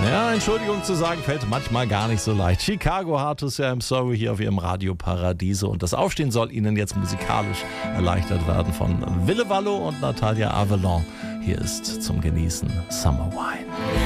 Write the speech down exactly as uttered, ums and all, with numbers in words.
Ja, Entschuldigung zu sagen, fällt manchmal gar nicht so leicht. Chicago Hard to Say I'm Sorry hier auf Ihrem Radio Paradiso. Und das Aufstehen soll Ihnen jetzt musikalisch erleichtert werden von Wille Wallo und Natalia Avalon. Hier ist zum Genießen Summer Wine.